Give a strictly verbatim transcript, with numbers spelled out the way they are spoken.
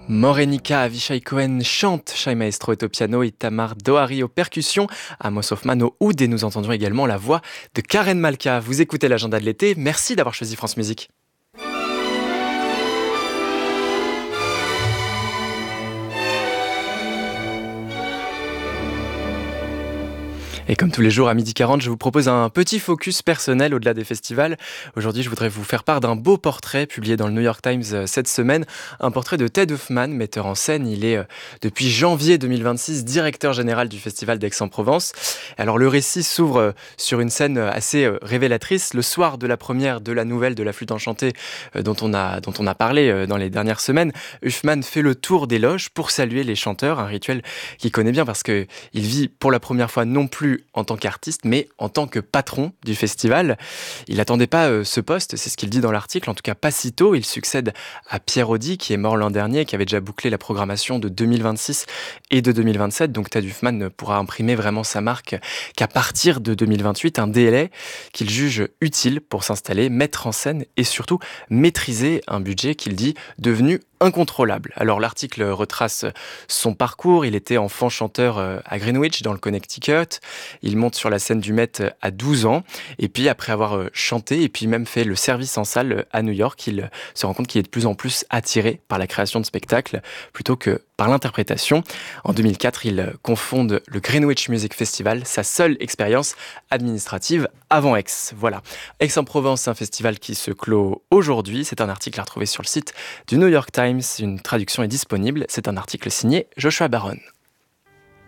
Morenica Avishai Cohen chante, Shai Maestro est au piano et Tamar Dohari aux percussions, Amos Hoffman au oud et nous entendions également la voix de Karen Malka. Vous écoutez l'agenda de l'été, merci d'avoir choisi France Musique. Et comme tous les jours à midi quarante, je vous propose un petit focus personnel au-delà des festivals. Aujourd'hui, je voudrais vous faire part d'un beau portrait publié dans le New York Times cette semaine. Un portrait de Ted Hoffman, metteur en scène. Il est, depuis janvier deux mille vingt-six, directeur général du Festival d'Aix-en-Provence. Alors, le récit s'ouvre sur une scène assez révélatrice. Le soir de la première de la nouvelle de La Flûte enchantée dont on a, dont on a parlé dans les dernières semaines, Hoffman fait le tour des loges pour saluer les chanteurs. Un rituel qu'il connaît bien parce qu'il vit pour la première fois non plus en tant qu'artiste, mais en tant que patron du festival. Il n'attendait pas euh, ce poste, c'est ce qu'il dit dans l'article, en tout cas pas si tôt. Il succède à Pierre Audi, qui est mort l'an dernier, qui avait déjà bouclé la programmation de deux mille vingt-six et de deux mille vingt-sept. Donc Ted Hoffman ne pourra imprimer vraiment sa marque qu'à partir de deux mille vingt-huit, un délai qu'il juge utile pour s'installer, mettre en scène et surtout maîtriser un budget qu'il dit devenu incontrôlable. Alors l'article retrace son parcours. Il était enfant chanteur à Greenwich dans le Connecticut. Il monte sur la scène du Met à douze ans et puis après avoir chanté et puis même fait le service en salle à New York, il se rend compte qu'il est de plus en plus attiré par la création de spectacles plutôt que par l'interprétation. En deux mille quatre, il confonde le Greenwich Music Festival, sa seule expérience administrative avant Aix. Voilà. Aix-en-Provence, un festival qui se clôt aujourd'hui. C'est un article à retrouver sur le site du New York Times. Une traduction est disponible. C'est un article signé Joshua Baron.